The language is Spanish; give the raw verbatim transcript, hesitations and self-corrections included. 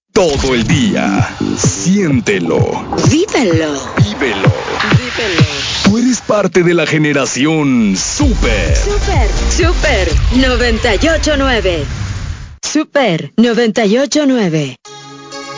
Todo el día. Siéntelo. Vívelo. Vívelo. Vívelo. Tú eres parte de la generación Super. Super. Super noventa y ocho nueve. Super noventa y ocho nueve.